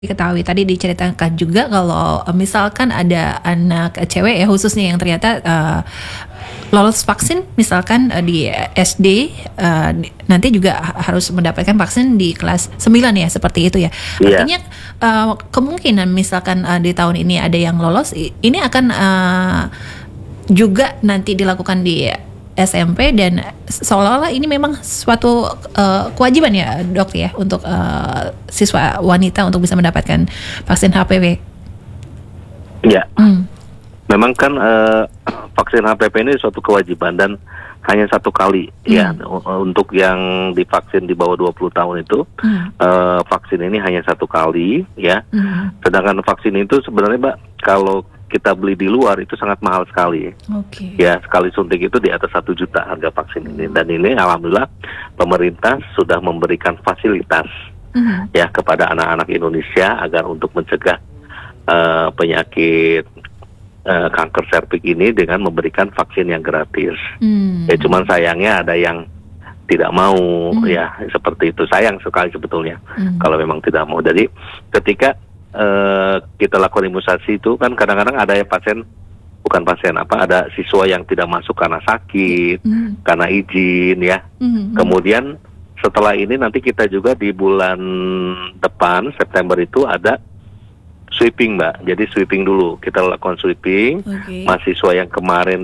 diketahui tadi diceritakan juga kalau misalkan ada anak cewek ya khususnya yang ternyata lolos vaksin misalkan di SD nanti juga harus mendapatkan vaksin di kelas 9 ya seperti itu ya. Artinya kemungkinan misalkan di tahun ini ada yang lolos ini akan juga nanti dilakukan di SMP dan seolah-olah ini memang suatu kewajiban ya dok ya untuk siswa wanita untuk bisa mendapatkan vaksin HPV. Ya, memang kan vaksin HPV ini suatu kewajiban dan hanya satu kali ya untuk yang divaksin di bawah 20 tahun itu vaksin ini hanya satu kali ya. Sedangkan vaksin itu sebenarnya Mbak kalau kita beli di luar itu sangat mahal sekali. Ya, sekali suntik itu di atas 1 juta harga vaksin ini. Dan ini alhamdulillah pemerintah sudah memberikan fasilitas ya kepada anak-anak Indonesia agar untuk mencegah penyakit kanker serviks ini dengan memberikan vaksin yang gratis. Ya, cuman sayangnya ada yang tidak mau ya seperti itu. Sayang sekali sebetulnya kalau memang tidak mau. Jadi ketika kita lakukan imunisasi itu kan kadang-kadang ada ya ada siswa yang tidak masuk karena sakit, karena izin ya. Kemudian setelah ini nanti kita juga di bulan depan September itu ada sweeping Mbak. Jadi sweeping dulu kita lakukan sweeping mahasiswa yang kemarin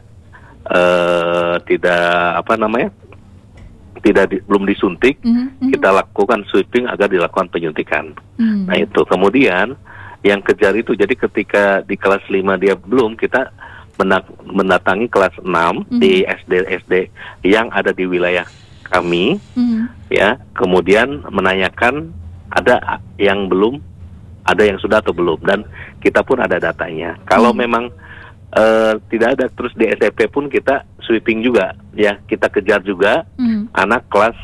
belum disuntik, kita lakukan sweeping agar dilakukan penyuntikan. Nah itu kemudian yang kejar itu, jadi ketika di kelas 5 dia belum, kita mendatangi kelas 6 di SD yang ada di wilayah kami, ya kemudian menanyakan ada yang belum, ada yang sudah atau belum, dan kita pun ada datanya. Kalau memang tidak ada, terus di SMP pun kita sweeping juga ya, kita kejar juga anak kelas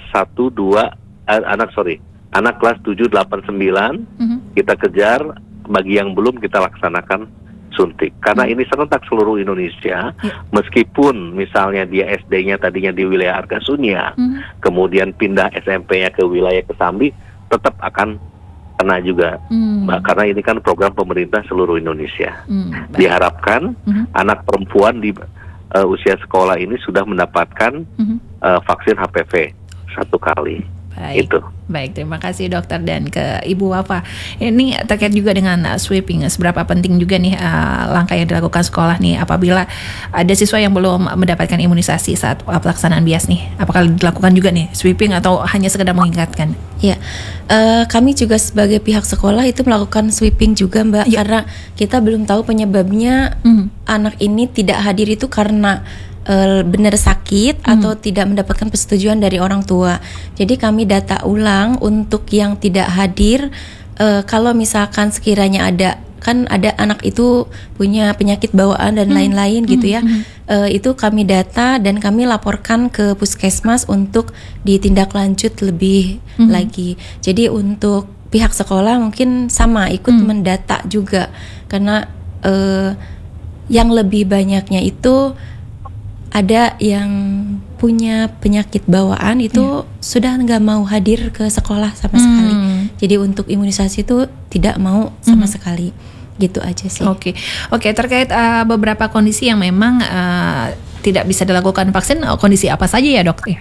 anak kelas 7, 8, 9 kita kejar, bagi yang belum kita laksanakan suntik karena ini serentak seluruh Indonesia. Meskipun misalnya dia SD-nya tadinya di wilayah Argasunia, kemudian pindah SMP-nya ke wilayah Kesambi, tetap akan kena juga, karena ini kan program pemerintah seluruh Indonesia. Diharapkan anak perempuan di usia sekolah ini sudah mendapatkan vaksin HPV 1 kali. Baik, terima kasih dokter. Dan ke Ibu Wafa, ini terkait juga dengan sweeping, seberapa penting juga nih langkah yang dilakukan sekolah nih apabila ada siswa yang belum mendapatkan imunisasi saat pelaksanaan BIAS nih, apakah dilakukan juga nih sweeping atau hanya sekedar mengingatkan? Ya, kami juga sebagai pihak sekolah itu melakukan sweeping juga Mbak, karena kita belum tahu penyebabnya anak ini tidak hadir itu karena benar sakit atau tidak mendapatkan persetujuan dari orang tua. Jadi kami data ulang untuk yang tidak hadir. Kalau misalkan sekiranya ada anak itu punya penyakit bawaan dan lain-lain gitu ya, itu kami data dan kami laporkan ke puskesmas untuk ditindaklanjut lebih lagi. Jadi untuk pihak sekolah mungkin sama ikut mendata juga, karena yang lebih banyaknya itu ada yang punya penyakit bawaan itu sudah nggak mau hadir ke sekolah sama sekali. Jadi untuk imunisasi itu tidak mau sama sekali. Gitu aja sih. Oke, terkait beberapa kondisi yang memang tidak bisa dilakukan vaksin, kondisi apa saja ya dok?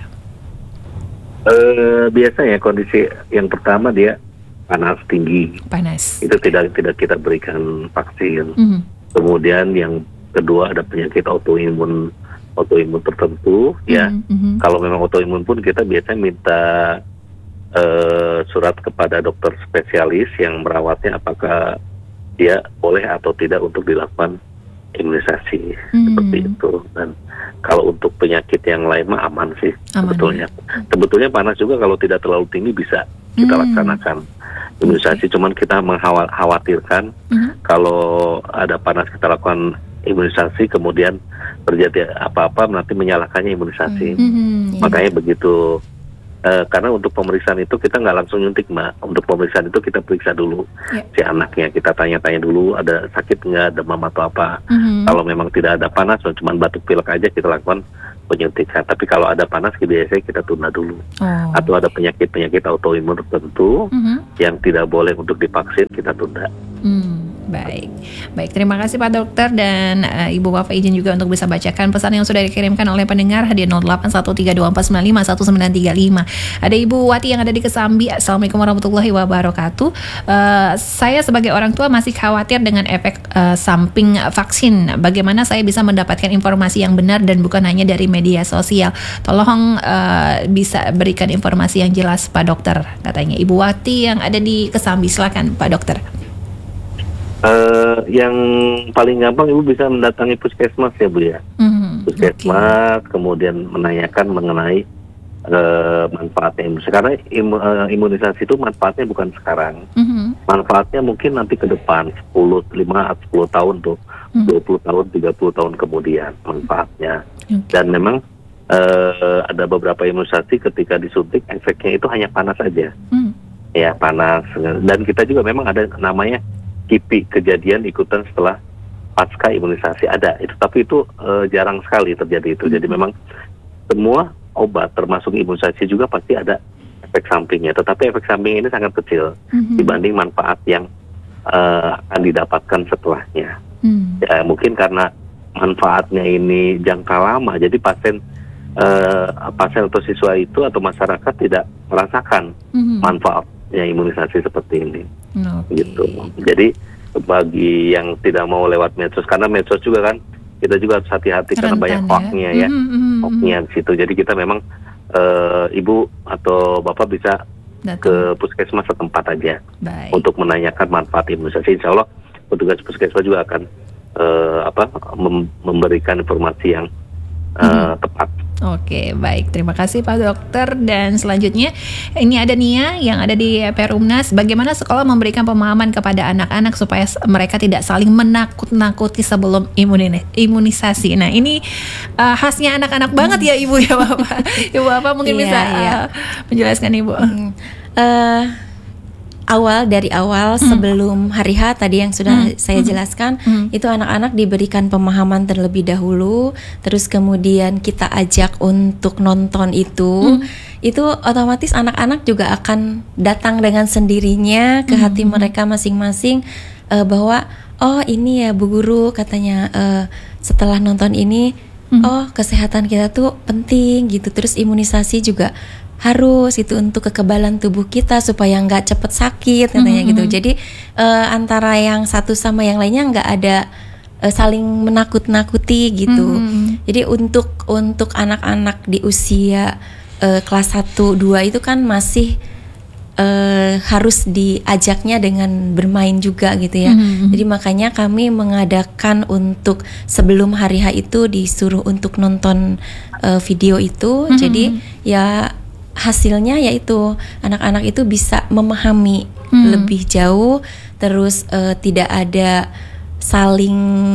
Biasanya kondisi yang pertama dia panas tinggi. Itu tidak kita berikan vaksin. Kemudian yang kedua ada penyakit autoimun tertentu ya. Kalau memang autoimun pun kita biasanya minta surat kepada dokter spesialis yang merawatnya apakah dia boleh atau tidak untuk dilakukan imunisasi seperti itu. Dan kalau untuk penyakit yang lain mah aman sih sebetulnya. Sebetulnya panas juga kalau tidak terlalu tinggi bisa kita laksanakan imunisasi. Cuman kita mengkhawatirkan kalau ada panas kita lakukan imunisasi kemudian terjadi apa-apa nanti menyalahkannya imunisasi. Makanya begitu. Karena untuk pemeriksaan itu kita nggak langsung nyuntik Mbak. Untuk pemeriksaan itu kita periksa dulu si anaknya, kita tanya-tanya dulu ada sakit nggak, demam atau apa. Kalau memang tidak ada panas, cuma batuk pilek aja, kita lakukan penyuntikan. Tapi kalau ada panas biasanya kita tunda dulu. Atau ada penyakit autoimun tertentu yang tidak boleh untuk divaksin, kita tunda. Baik, terima kasih Pak Dokter, dan Ibu Wafa izin juga untuk bisa bacakan pesan yang sudah dikirimkan oleh pendengar di 081324951935. Ada Ibu Wati yang ada di Kesambi. Assalamualaikum warahmatullahi wabarakatuh. Saya sebagai orang tua masih khawatir dengan efek samping vaksin. Bagaimana saya bisa mendapatkan informasi yang benar dan bukan hanya dari media sosial? Tolong bisa berikan informasi yang jelas Pak Dokter, katanya Ibu Wati yang ada di Kesambi. Silakan Pak Dokter. Yang paling gampang Ibu bisa mendatangi puskesmas ya Bu ya. Puskesmas, kemudian menanyakan mengenai manfaatnya imunisasi. Karena imunisasi itu manfaatnya bukan sekarang. Manfaatnya mungkin nanti ke depan 5 atau 10 tahun tuh, 20 tahun, 30 tahun kemudian manfaatnya. Dan memang ada beberapa imunisasi ketika disuntik efeknya itu hanya panas saja. Ya, panas. Dan kita juga memang ada namanya KIPI, kejadian ikutan setelah pasca imunisasi, ada itu, tapi itu jarang sekali terjadi itu. Jadi memang semua obat termasuk imunisasi juga pasti ada efek sampingnya, tetapi efek samping ini sangat kecil dibanding manfaat yang akan didapatkan setelahnya. Ya, mungkin karena manfaatnya ini jangka lama, jadi pasien atau siswa itu atau masyarakat tidak merasakan manfaatnya imunisasi seperti ini. Gitu. Jadi bagi yang tidak mau lewat medsos, karena medsos juga kan kita juga harus hati-hati karena banyak hoax-nya ya, hoax-nya di situ. Jadi kita memang Ibu atau Bapak bisa ke puskesmas setempat aja untuk menanyakan manfaat imunisasi. Insya Allah petugas puskesmas juga akan memberikan informasi yang tepat. Oke, baik. Terima kasih Pak Dokter. Dan selanjutnya ini ada Nia yang ada di Perumnas. Bagaimana sekolah memberikan pemahaman kepada anak-anak supaya mereka tidak saling menakut-nakuti sebelum imunisasi. Nah, ini khasnya anak-anak banget ya Ibu ya Bapak. Ibu Bapak mungkin bisa menjelaskan Ibu. Dari awal sebelum hari H tadi yang sudah saya jelaskan, itu anak-anak diberikan pemahaman terlebih dahulu, terus kemudian kita ajak untuk nonton itu otomatis anak-anak juga akan datang dengan sendirinya ke hati mereka masing-masing, bahwa oh ini ya Bu Guru katanya, setelah nonton ini oh kesehatan kita tuh penting gitu, terus imunisasi juga harus itu untuk kekebalan tubuh kita supaya nggak cepet sakit katanya gitu. Jadi antara yang satu sama yang lainnya nggak ada saling menakut-nakuti gitu. Jadi untuk anak-anak di usia kelas 1, 2 itu kan masih harus diajaknya dengan bermain juga gitu ya. Jadi makanya kami mengadakan untuk sebelum hari H itu disuruh untuk nonton video itu. Jadi ya hasilnya yaitu anak-anak itu bisa memahami lebih jauh, terus tidak ada saling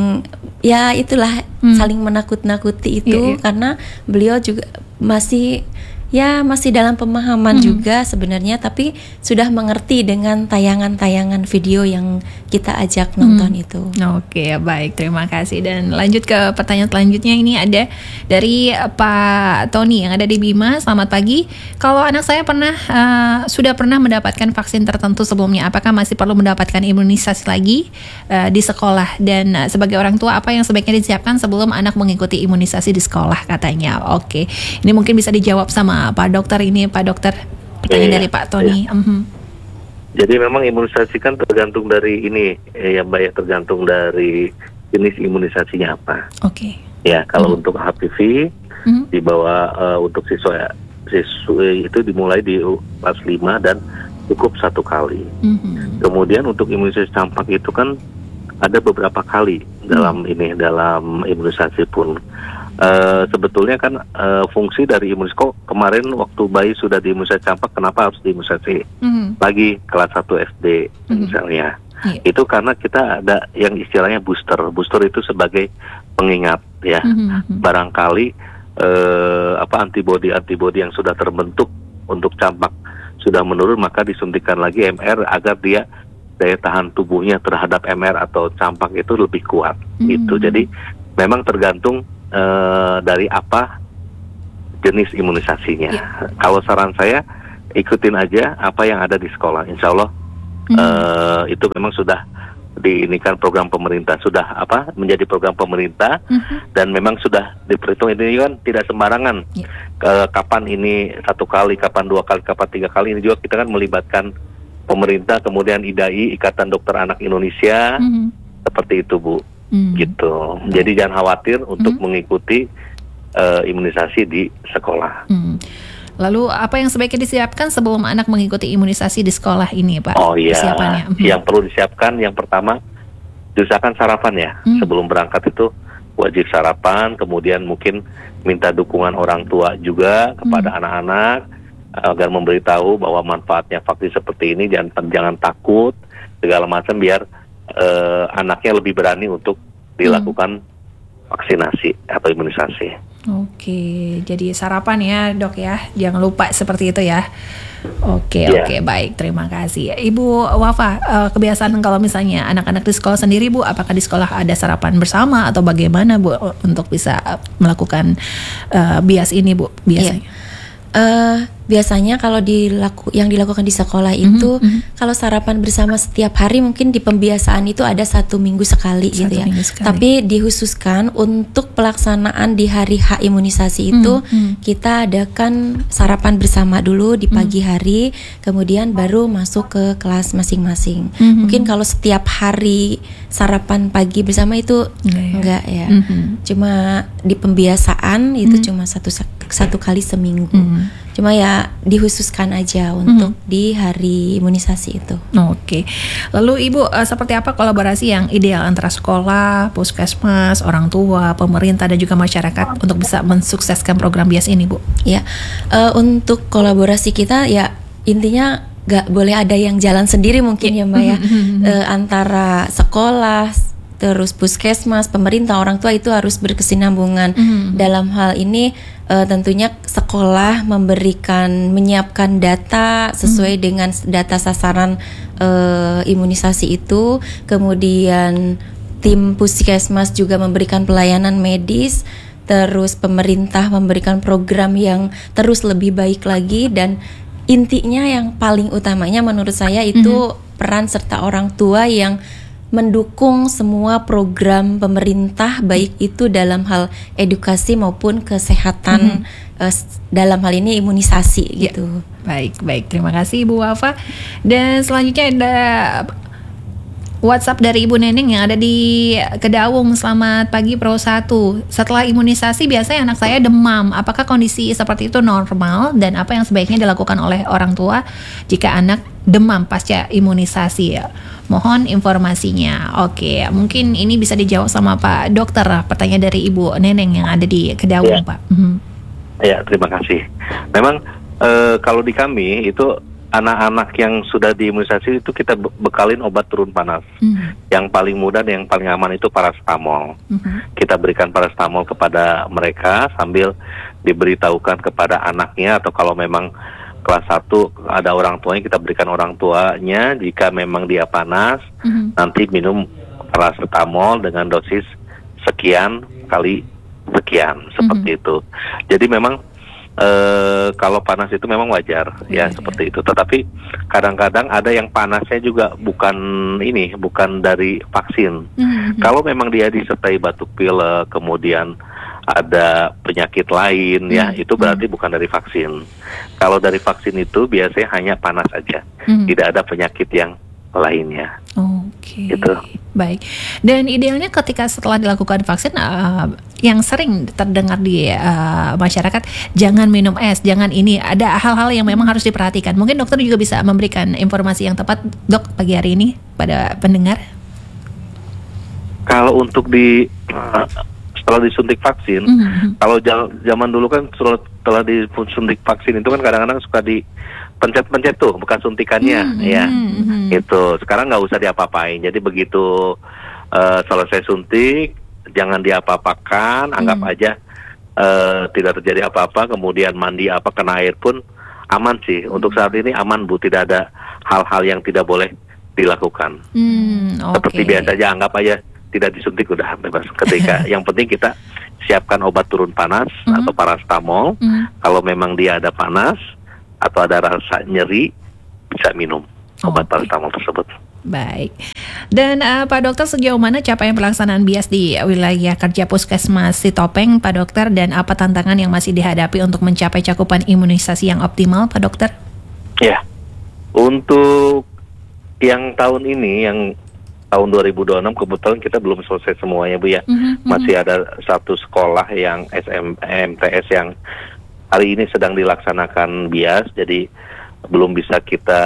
saling menakut-nakuti itu, karena beliau juga masih dalam pemahaman juga sebenarnya, tapi sudah mengerti dengan tayangan-tayangan video yang kita ajak nonton itu. Oke, baik, terima kasih. Dan lanjut ke pertanyaan selanjutnya, ini ada dari Pak Tony yang ada di Bima. Selamat pagi. Kalau anak saya sudah pernah mendapatkan vaksin tertentu sebelumnya, apakah masih perlu mendapatkan imunisasi lagi di sekolah? Dan sebagai orang tua, apa yang sebaiknya disiapkan sebelum anak mengikuti imunisasi di sekolah katanya? Oke, ini mungkin bisa dijawab sama Pak Dokter ini, Pak Dokter. Pertanyaan dari Pak Tony. Jadi memang imunisasi kan tergantung dari ini Mbak ya, tergantung dari jenis imunisasinya apa. Oke. Ya, kalau untuk HPV di bawah untuk siswa itu dimulai di kelas 5 dan cukup 1 kali. Kemudian untuk imunisasi campak itu kan ada beberapa kali dalam imunisasi pun. Sebetulnya kan fungsi dari imunisasi, kok kemarin waktu bayi sudah diimunisasi campak, kenapa harus diimunisasi lagi kelas 1 SD misalnya? Itu karena kita ada yang istilahnya booster itu sebagai pengingat ya. Barangkali antibodi yang sudah terbentuk untuk campak sudah menurun, maka disuntikan lagi MR agar dia daya tahan tubuhnya terhadap MR atau campak itu lebih kuat gitu. Jadi memang tergantung dari apa jenis imunisasinya. Ya. Kalau saran saya ikutin aja apa yang ada di sekolah. Insya Allah itu memang sudah diinikan program pemerintah, sudah menjadi program pemerintah dan memang sudah diperhitung. Ini kan tidak sembarangan. Kapan ini 1 kali, kapan 2 kali, kapan 3 kali. Ini juga kita kan melibatkan pemerintah, kemudian IDAI, Ikatan Dokter Anak Indonesia, seperti itu Bu. Gitu. Jadi jangan khawatir untuk mengikuti imunisasi di sekolah. Lalu apa yang sebaiknya disiapkan sebelum anak mengikuti imunisasi di sekolah ini, Pak? Oh iya, Persiapannya. Yang perlu disiapkan yang pertama diusahakan sarapan ya. Sebelum berangkat itu wajib sarapan, kemudian mungkin minta dukungan orang tua juga kepada anak-anak agar memberitahu bahwa manfaatnya vaksin seperti ini, jangan takut segala macam, biar anaknya lebih berani untuk dilakukan vaksinasi atau imunisasi. Oke, jadi sarapan ya Dok ya, jangan lupa seperti itu ya. Oke, baik, terima kasih. Ibu Wafa, kebiasaan kalau misalnya anak-anak di sekolah sendiri Bu, apakah di sekolah ada sarapan bersama atau bagaimana Bu untuk bisa melakukan bias ini Bu biasanya? Biasanya kalau yang dilakukan di sekolah itu kalau sarapan bersama setiap hari, mungkin di pembiasaan itu ada 1 minggu sekali gitu ya. Tapi dikhususkan untuk pelaksanaan di hari H imunisasi itu kita adakan sarapan bersama dulu di pagi hari, kemudian baru masuk ke kelas masing-masing. Mungkin kalau setiap hari sarapan pagi bersama itu enggak ya. Cuma di pembiasaan itu cuma satu kali seminggu. Cuma ya dikhususkan aja untuk di hari imunisasi itu. Oke. Lalu Ibu, seperti apa kolaborasi yang ideal antara sekolah, puskesmas, orang tua, pemerintah dan juga masyarakat untuk bisa mensukseskan program bias ini, Bu? Ya, untuk kolaborasi kita ya intinya gak boleh ada yang jalan sendiri mungkin ya Mbak ya. Antara sekolah, terus puskesmas, pemerintah, orang tua itu harus berkesinambungan. Dalam hal ini tentunya sekolah menyiapkan data sesuai dengan data sasaran imunisasi itu, kemudian tim puskesmas juga memberikan pelayanan medis, terus pemerintah memberikan program yang terus lebih baik lagi, dan intinya yang paling utamanya menurut saya itu peran serta orang tua yang mendukung semua program pemerintah, baik itu dalam hal edukasi maupun kesehatan, dalam hal ini imunisasi gitu. Baik, terima kasih Ibu Wafa. Dan selanjutnya ada WhatsApp dari Ibu Neneng yang ada di Kedaung. Selamat pagi Pro 1. Setelah imunisasi biasanya anak saya demam. Apakah kondisi seperti itu normal dan apa yang sebaiknya dilakukan oleh orang tua jika anak demam pasca imunisasi ya? Mohon informasinya. Oke, mungkin ini bisa dijawab sama Pak Dokter. Pertanyaan dari Ibu Neneng yang ada di Kedaung, Pak. Ya, terima kasih. Memang kalau di kami itu anak-anak yang sudah diimunisasi itu kita bekalin obat turun panas. Yang paling mudah dan yang paling aman itu paracetamol. Kita berikan paracetamol kepada mereka sambil diberitahukan kepada anaknya, atau kalau memang kelas 1 ada orang tuanya, kita berikan orang tuanya. Jika memang dia panas, nanti minum paracetamol dengan dosis sekian kali sekian, seperti itu. Jadi memang kalau panas itu memang wajar ya, seperti itu. Tetapi kadang-kadang ada yang panasnya juga bukan dari vaksin. Kalau memang dia disertai batuk pilek, kemudian ada penyakit lain ya, itu berarti bukan dari vaksin. Kalau dari vaksin itu biasanya hanya panas aja, tidak ada penyakit yang lainnya. Oke. Gitu. Baik. Dan idealnya ketika setelah dilakukan vaksin, yang sering terdengar di masyarakat, jangan minum es, jangan ini. Ada hal-hal yang memang harus diperhatikan. Mungkin dokter juga bisa memberikan informasi yang tepat, Dok, pagi hari ini pada pendengar. Kalau untuk setelah disuntik vaksin, kalau zaman dulu kan setelah disuntik vaksin itu kan kadang-kadang suka dipencet-pencet tuh bekas suntikannya, ya. Itu sekarang nggak usah diapa-apain. Jadi begitu selesai suntik, jangan diapa-apakan, anggap aja tidak terjadi apa-apa. Kemudian mandi kena air pun aman sih. Untuk saat ini aman Bu, tidak ada hal-hal yang tidak boleh dilakukan. Seperti biasa aja, anggap aja tidak disuntik udah bebas. Ketika yang penting kita siapkan obat turun panas atau paracetamol. Kalau memang dia ada panas atau ada rasa nyeri, bisa minum obat paracetamol tersebut. Baik. Dan Pak Dokter, sejauh mana capaian pelaksanaan BIAS di wilayah kerja Puskesmas Sitopeng, Pak Dokter, dan apa tantangan yang masih dihadapi untuk mencapai cakupan imunisasi yang optimal, Pak Dokter? Ya, untuk yang tahun ini, yang tahun 2026 kebetulan kita belum selesai semuanya, Bu ya. Masih ada satu sekolah yang MTS yang hari ini sedang dilaksanakan BIAS, jadi belum bisa kita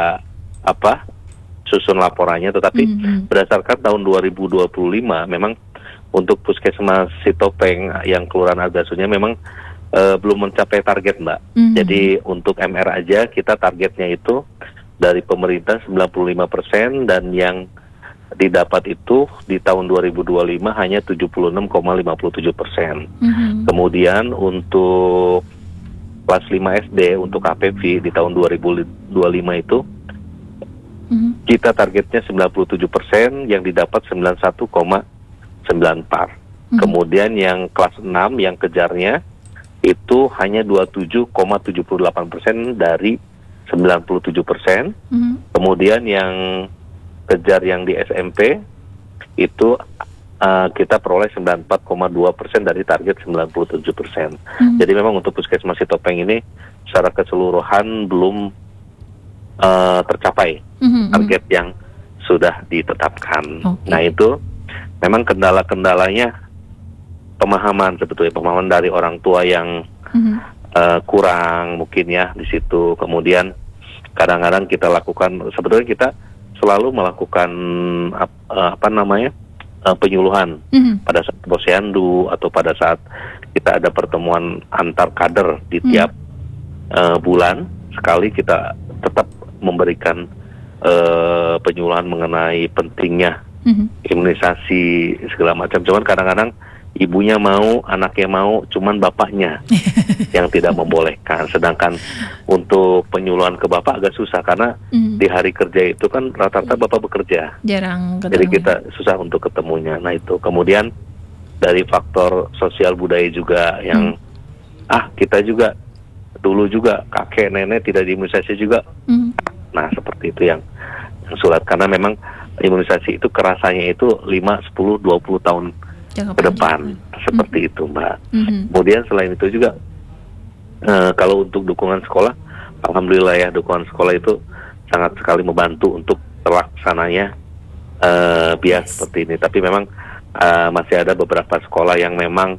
susun laporannya, tetapi berdasarkan tahun 2025 memang untuk Puskesmas Sitopeng yang Kelurahan Argasunya memang belum mencapai target, Mbak. Jadi untuk MR aja kita targetnya itu dari pemerintah 95% dan yang didapat itu di tahun 2025 hanya 76,57%. Kemudian untuk kelas 5 SD untuk KPV di tahun 2025 itu kita targetnya 97%, yang didapat 91,94. Kemudian yang kelas 6 yang kejarnya itu hanya 27,78% dari 97%. Kemudian yang kejar yang di SMP itu kita peroleh 94,2% dari target 97%. Jadi memang untuk Puskesmas Sitopeng ini secara keseluruhan belum tercapai target yang sudah ditetapkan. Nah itu memang kendala-kendalanya pemahaman sebetulnya, pemahaman dari orang tua yang kurang mungkin ya di situ. Kemudian kadang-kadang kita lakukan, sebetulnya kita selalu melakukan penyuluhan pada saat posyandu atau pada saat kita ada pertemuan antar kader di tiap bulan sekali, kita tetap memberikan penyuluhan mengenai pentingnya imunisasi segala macam. Cuman kadang-kadang ibunya mau, anaknya mau, cuman bapaknya yang tidak membolehkan. Sedangkan untuk penyuluhan ke bapak agak susah karena di hari kerja itu kan rata-rata bapak bekerja. Jarang ketemu. Jadi kita susah untuk ketemunya. Nah itu. Kemudian dari faktor sosial budaya juga yang kita juga dulu juga kakek nenek tidak diimunisasi juga. Nah seperti itu yang sulit, karena memang imunisasi itu kerasanya itu 5, 10, 20 tahun ke depan. Seperti itu, Mbak. Kemudian selain itu juga kalau untuk dukungan sekolah, alhamdulillah ya, dukungan sekolah itu sangat sekali membantu untuk terlaksananya BIAS seperti ini. Tapi memang masih ada beberapa sekolah yang memang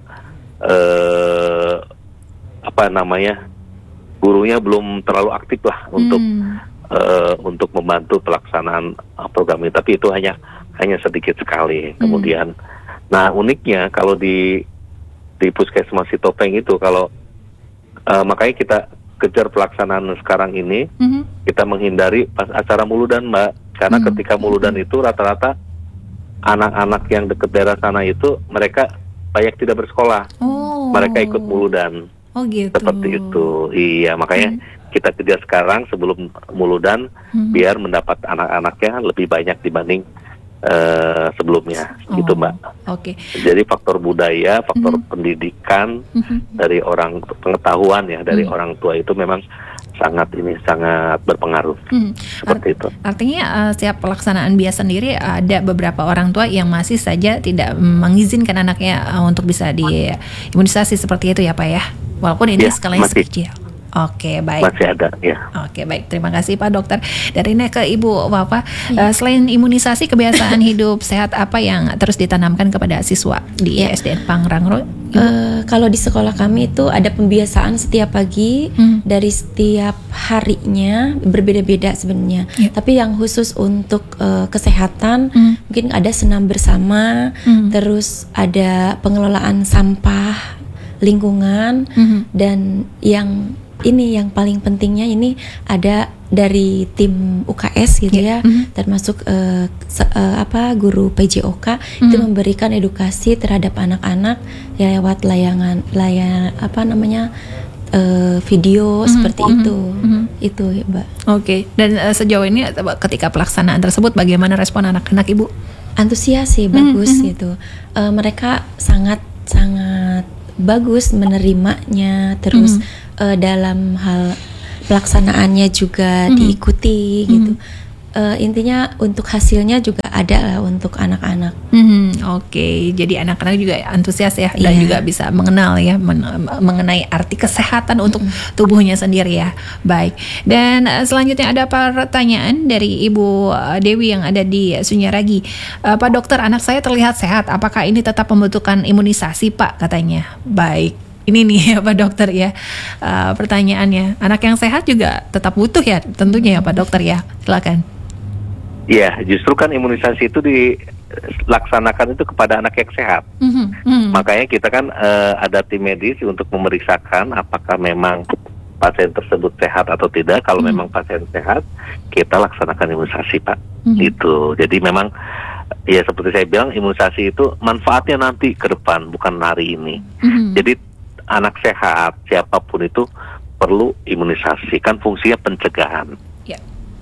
gurunya belum terlalu aktif lah untuk membantu pelaksanaan program ini. Tapi itu hanya sedikit sekali. Kemudian, nah uniknya kalau di Puskesmas Sitopeng itu, kalau makanya kita kejar pelaksanaan sekarang ini, kita menghindari pas acara muludan, Mbak. Karena ketika muludan itu rata-rata anak-anak yang dekat daerah sana itu mereka banyak tidak bersekolah, mereka ikut muludan. Oh gitu. Seperti itu. Iya, makanya kita kejar sekarang sebelum muludan biar mendapat anak-anaknya lebih banyak dibanding sebelumnya, gitu Mbak. Jadi faktor budaya, faktor pendidikan dari orang, pengetahuan ya dari orang tua itu memang sangat berpengaruh. Seperti itu. Artinya setiap pelaksanaan BIAS sendiri ada beberapa orang tua yang masih saja tidak mengizinkan anaknya untuk bisa diimunisasi seperti itu ya Pak ya. Walaupun ini skalanya kecil. Oke, baik. Masih ada, ya. Oke, baik. Terima kasih Pak Dokter. Dari ini ke Ibu Wafa, selain imunisasi, kebiasaan hidup sehat apa yang terus ditanamkan kepada siswa di SDN Pangrangro? Kalau di sekolah kami itu ada pembiasaan setiap pagi dari setiap harinya berbeda-beda sebenarnya. Tapi yang khusus untuk kesehatan mungkin ada senam bersama, terus ada pengelolaan sampah lingkungan, dan yang paling pentingnya ini ada dari tim UKS gitu ya, termasuk guru PJOK itu memberikan edukasi terhadap anak-anak ya lewat video seperti itu. Itu ya, Mbak. Oke. Dan sejauh ini ketika pelaksanaan tersebut bagaimana respon anak-anak Ibu? antusias sih, bagus gitu. Mereka sangat bagus menerimanya, terus dalam hal pelaksanaannya juga diikuti gitu. Intinya untuk hasilnya juga ada lah untuk anak-anak. Oke, jadi anak-anak juga antusias ya, dan juga bisa mengenal ya mengenai arti kesehatan untuk tubuhnya sendiri ya. Baik, dan selanjutnya ada pertanyaan dari Ibu Dewi yang ada di Sunyaragi. Pak Dokter, anak saya terlihat sehat, apakah ini tetap membutuhkan imunisasi Pak, katanya. Baik, ini nih ya Pak Dokter ya, pertanyaannya, anak yang sehat juga tetap butuh ya tentunya ya Pak Dokter ya, silakan. Ya, justru kan imunisasi itu dilaksanakan itu kepada anak yang sehat. Makanya kita kan ada tim medis untuk memeriksakan apakah memang pasien tersebut sehat atau tidak. Kalau memang pasien sehat, kita laksanakan imunisasi Pak. Gitu. Jadi memang ya seperti saya bilang, imunisasi itu manfaatnya nanti ke depan, bukan hari ini. Jadi anak sehat siapapun itu perlu imunisasi, kan fungsinya pencegahan. Ya.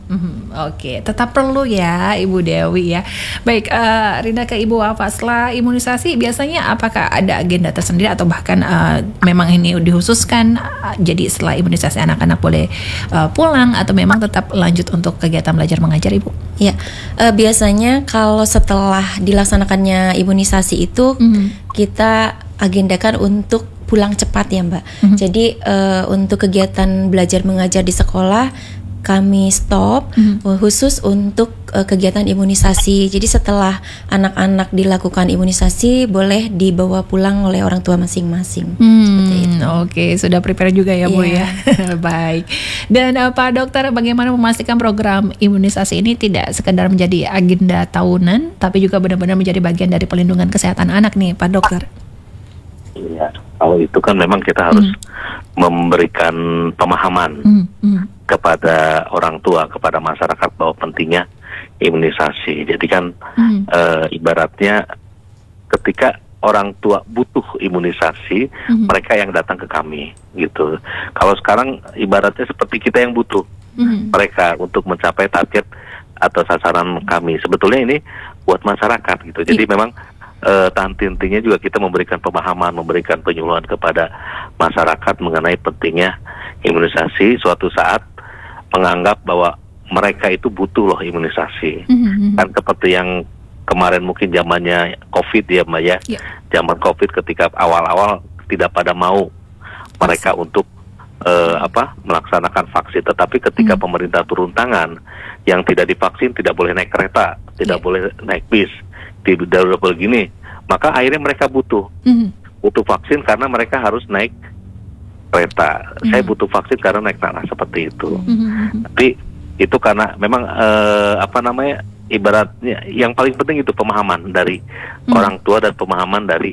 Oke, tetap perlu ya Ibu Dewi ya. Baik, Rina ke Ibu Wafa, setelah imunisasi biasanya apakah ada agenda tersendiri atau bahkan memang ini dikhususkan jadi setelah imunisasi anak-anak boleh pulang atau memang tetap lanjut untuk kegiatan belajar mengajar Ibu? Ya, biasanya kalau setelah dilaksanakannya imunisasi itu kita agendakan untuk pulang cepat ya Mbak. Jadi untuk kegiatan belajar mengajar di sekolah kami stop khusus untuk kegiatan imunisasi. Jadi setelah anak-anak dilakukan imunisasi boleh dibawa pulang oleh orang tua masing-masing. Seperti itu. Oke, sudah prepare juga ya Bu ya. Baik. Dan Pak Dokter, bagaimana memastikan program imunisasi ini tidak sekedar menjadi agenda tahunan, tapi juga benar-benar menjadi bagian dari pelindungan kesehatan anak nih Pak Dokter? Iya, kalau itu kan memang kita harus memberikan pemahaman kepada orang tua, kepada masyarakat bahwa pentingnya imunisasi. Jadi kan ibaratnya ketika orang tua butuh imunisasi, mereka yang datang ke kami gitu. Kalau sekarang ibaratnya seperti kita yang butuh mereka untuk mencapai target atau sasaran kami. Sebetulnya ini buat masyarakat gitu. Jadi memang intinya juga kita memberikan pemahaman, memberikan penyuluhan kepada masyarakat mengenai pentingnya imunisasi. Suatu saat menganggap bahwa mereka itu butuh loh imunisasi. Kan seperti yang kemarin mungkin zamannya COVID ya Mbak ya. Zaman COVID ketika awal-awal tidak pada mau mereka untuk melaksanakan vaksin. Tetapi ketika pemerintah turun tangan, yang tidak divaksin tidak boleh naik kereta, tidak boleh naik bis, tidak boleh gini, maka akhirnya mereka butuh vaksin karena mereka harus naik kereta. Saya butuh vaksin karena naik tanah, seperti itu. Tapi itu karena memang ibaratnya yang paling penting itu pemahaman dari orang tua dan pemahaman dari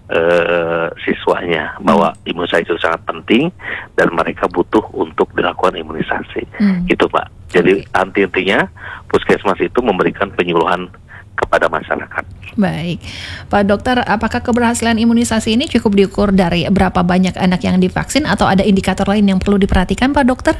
siswanya bahwa imunisasi itu sangat penting dan mereka butuh untuk dilakukan imunisasi. Itu Pak. Jadi intinya puskesmas itu memberikan penyuluhan kepada masyarakat. Baik, Pak Dokter, apakah keberhasilan imunisasi ini cukup diukur dari berapa banyak anak yang divaksin atau ada indikator lain yang perlu diperhatikan Pak Dokter?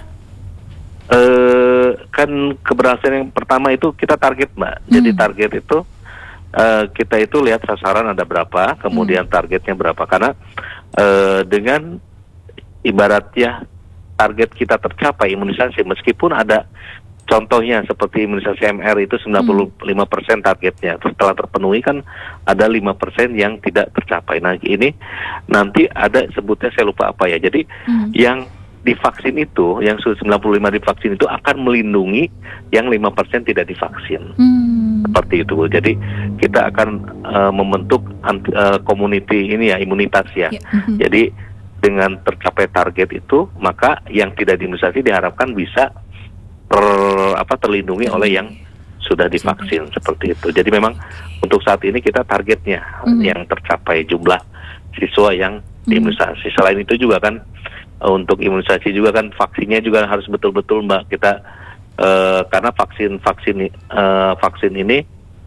Kan keberhasilan yang pertama itu kita target Mbak. Jadi target itu kita itu lihat sasaran ada berapa, kemudian targetnya berapa. Karena dengan ibaratnya target kita tercapai imunisasi, meskipun ada contohnya seperti imunisasi MR itu 95% targetnya, setelah terpenuhi kan ada 5% yang tidak tercapai. Nah ini nanti ada sebutnya, saya lupa apa ya. Jadi yang divaksin itu, yang 95 divaksin itu akan melindungi yang 5% tidak divaksin. Seperti itu. Jadi kita akan membentuk community ini ya, imunitas ya. Jadi dengan tercapai target itu, maka yang tidak diimunisasi diharapkan bisa terlindungi oleh yang sudah divaksin, seperti itu. Jadi memang untuk saat ini kita targetnya yang tercapai jumlah siswa yang diimunisasi. Selain itu juga kan untuk imunisasi juga kan vaksinnya juga harus betul-betul Mbak, kita karena vaksin ini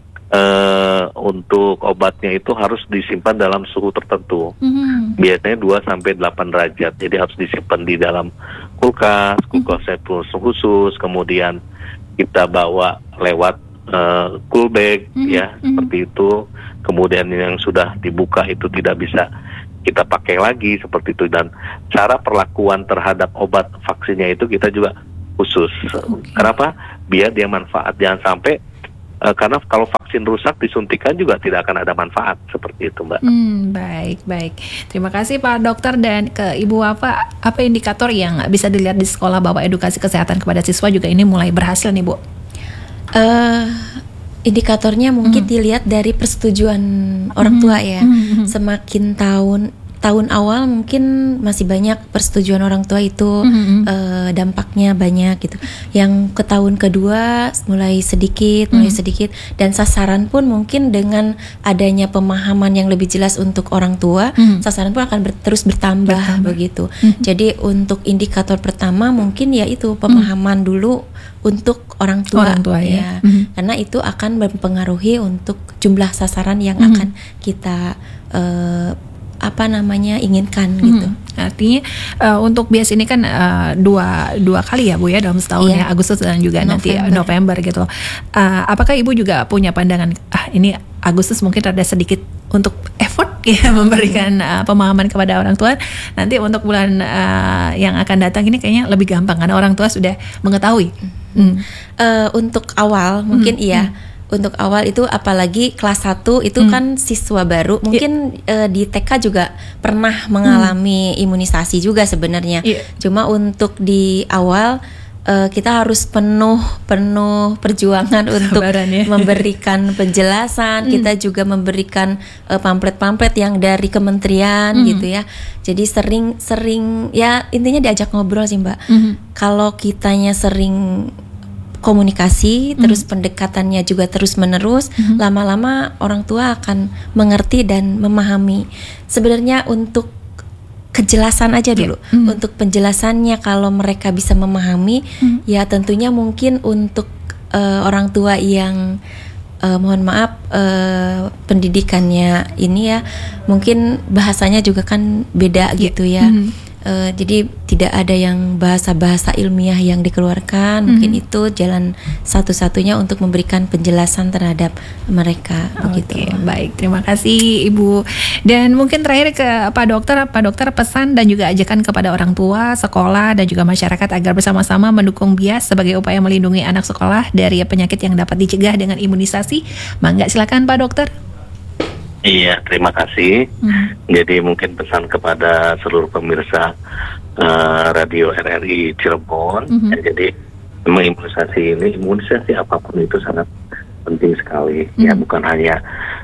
untuk obatnya itu harus disimpan dalam suhu tertentu. Biasanya 2-8 derajat. Jadi harus disimpan di dalam kulkas khusus, kemudian kita bawa lewat cool bag ya seperti itu. Kemudian yang sudah dibuka itu tidak bisa kita pakai lagi seperti itu, dan cara perlakuan terhadap obat vaksinnya itu kita juga khusus. Kenapa? Biar dia manfaat, jangan sampai karena kalau vaksin rusak disuntikan juga tidak akan ada manfaat seperti itu, Mbak. Baik. Terima kasih Pak Dokter. Dan ke Ibu apa indikator yang bisa dilihat di sekolah bahwa edukasi kesehatan kepada siswa juga ini mulai berhasil nih Bu? Indikatornya mungkin dilihat dari persetujuan orang tua ya. Semakin tahun awal mungkin masih banyak persetujuan orang tua itu, dampaknya banyak gitu. Yang ke tahun kedua mulai sedikit, dan sasaran pun mungkin dengan adanya pemahaman yang lebih jelas untuk orang tua, sasaran pun akan terus bertambah begitu. Jadi untuk indikator pertama mungkin ya itu pemahaman dulu untuk orang tua ya. Karena itu akan mempengaruhi untuk jumlah sasaran yang akan kita inginkan gitu. Artinya untuk bias ini kan dua kali ya Bu ya dalam setahun ya, Agustus dan juga nanti November gitu. Apakah Ibu juga punya pandangan ini Agustus mungkin ada sedikit untuk effort ya memberikan pemahaman kepada orang tua, nanti untuk bulan yang akan datang ini kayaknya lebih gampang karena orang tua sudah mengetahui. Untuk awal mungkin untuk awal itu apalagi kelas 1 itu kan siswa baru, mungkin di TK juga pernah mengalami imunisasi juga sebenarnya. Cuma untuk di awal kita harus penuh perjuangan untuk memberikan penjelasan. Kita juga memberikan pamflet-pamflet yang dari kementerian gitu ya. Jadi sering ya intinya diajak ngobrol sih Mbak. Kalau kitanya sering komunikasi, terus pendekatannya juga terus menerus, lama-lama orang tua akan mengerti dan memahami. Sebenarnya untuk kejelasan aja dulu, untuk penjelasannya kalau mereka bisa memahami, ya tentunya mungkin untuk orang tua yang mohon maaf pendidikannya ini ya, mungkin bahasanya juga kan beda gitu ya. Jadi tidak ada yang bahasa-bahasa ilmiah yang dikeluarkan. Mungkin itu jalan satu-satunya untuk memberikan penjelasan terhadap mereka. Begitu. Baik, terima kasih Ibu. Dan mungkin terakhir ke Pak Dokter pesan dan juga ajakan kepada orang tua, sekolah dan juga masyarakat agar bersama-sama mendukung BIAS sebagai upaya melindungi anak sekolah dari penyakit yang dapat dicegah dengan imunisasi. Mangga silakan Pak Dokter. Iya, terima kasih. Jadi mungkin pesan kepada seluruh pemirsa radio RRI Cirebon. Jadi memang imunisasi apapun itu sangat penting sekali. Ya bukan hanya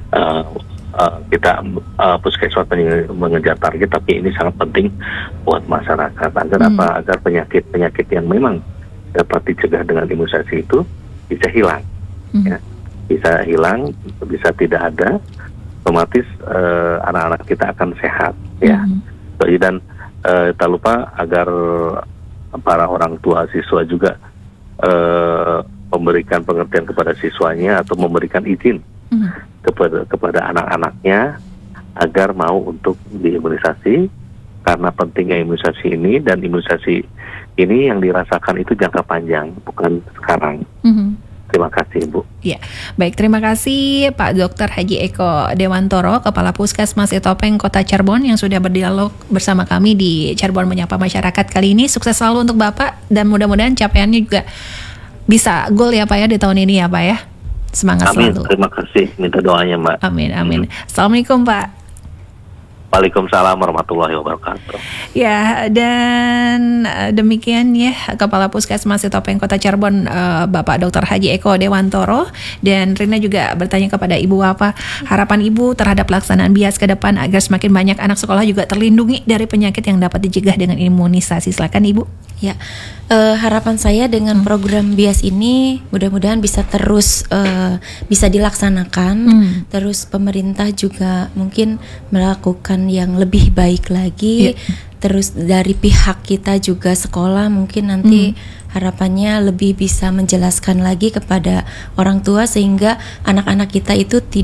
kita puskesmas mengejar target, tapi ini sangat penting buat masyarakat agar penyakit-penyakit yang memang dapat dicegah dengan imunisasi itu bisa hilang. Ya, bisa hilang, bisa tidak ada. Otomatis anak-anak kita akan sehat ya. Dan tak lupa agar para orang tua siswa juga memberikan pengertian kepada siswanya atau memberikan izin kepada anak-anaknya agar mau untuk diimunisasi, karena pentingnya imunisasi ini, dan imunisasi ini yang dirasakan itu jangka panjang, bukan sekarang. Terima kasih Bu. Ya, baik, terima kasih Pak Dr. Haji Eko Dewantoro, Kepala Puskesmas Itopeng Kota Cirebon yang sudah berdialog bersama kami di Cirebon Menyapa Masyarakat kali ini. Sukses selalu untuk Bapak dan mudah-mudahan capaiannya juga bisa goal ya Pak ya di tahun ini ya Pak ya. Semangat selalu. Terima kasih, minta doanya Mbak. Amin. Assalamualaikum Pak. Waalaikumsalam warahmatullahi wabarakatuh. Ya, dan demikian ya Kepala Puskesmas Itopeng Kota Cirebon Bapak Dr. Haji Eko Dewantoro. Dan Rina juga bertanya kepada Ibu apa harapan Ibu terhadap pelaksanaan BIAS ke depan agar semakin banyak anak sekolah juga terlindungi dari penyakit yang dapat dicegah dengan imunisasi. Silakan Ibu. Ya, harapan saya dengan program BIAS ini mudah-mudahan bisa terus bisa dilaksanakan. Terus pemerintah juga mungkin melakukan yang lebih baik lagi. Terus dari pihak kita juga sekolah mungkin nanti harapannya lebih bisa menjelaskan lagi kepada orang tua sehingga anak-anak kita itu tidak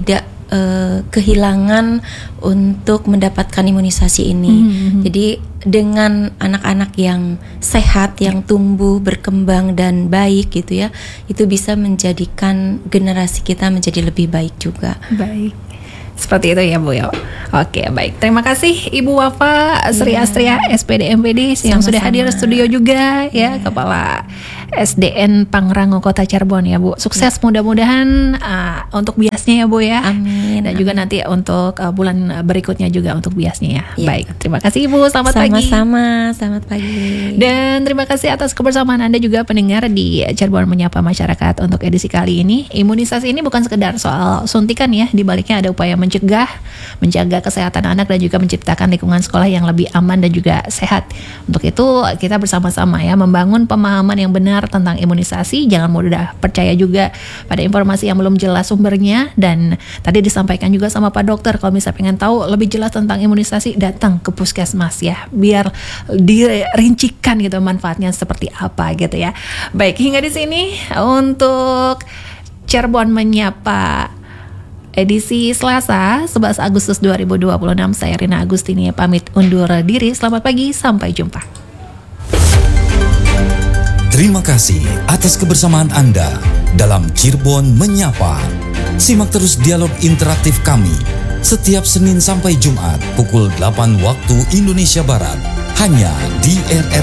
kehilangan untuk mendapatkan imunisasi ini. Jadi dengan anak-anak yang sehat, yang tumbuh, berkembang dan baik gitu ya, itu bisa menjadikan generasi kita menjadi lebih baik juga. Baik. Seperti itu ya Bu ya. Oke, baik. Terima kasih Ibu Wafa Sri Astria SPD MPD yang sudah hadir di studio juga ya, Kepala SDN Pangrango Kota Cirebon ya Bu. Sukses mudah-mudahan untuk biasnya ya Bu ya. Amin. Dan juga nanti untuk bulan berikutnya juga untuk biasnya ya. Baik. Terima kasih Ibu. Selamat pagi. Sama-sama. Selamat pagi. Dan terima kasih atas kebersamaan Anda juga pendengar di Cirebon Menyapa Masyarakat untuk edisi kali ini. Imunisasi ini bukan sekedar soal suntikan ya, di baliknya ada upaya mencegah, menjaga kesehatan anak dan juga menciptakan lingkungan sekolah yang lebih aman dan juga sehat. Untuk itu kita bersama-sama ya membangun pemahaman yang benar tentang imunisasi. Jangan mudah percaya juga pada informasi yang belum jelas sumbernya. Dan tadi disampaikan juga sama Pak Dokter, kalau misalnya pengen tahu lebih jelas tentang imunisasi, datang ke puskesmas ya, biar dirincikan gitu manfaatnya seperti apa gitu ya. Baik, hingga di sini untuk Cirebon Menyapa edisi Selasa 11 Agustus 2026. Saya Rina Agustini pamit undur diri. Selamat pagi, sampai jumpa. Terima kasih atas kebersamaan Anda dalam Cirebon Menyapa. Simak terus dialog interaktif kami setiap Senin sampai Jumat pukul 8 waktu Indonesia Barat hanya di RRI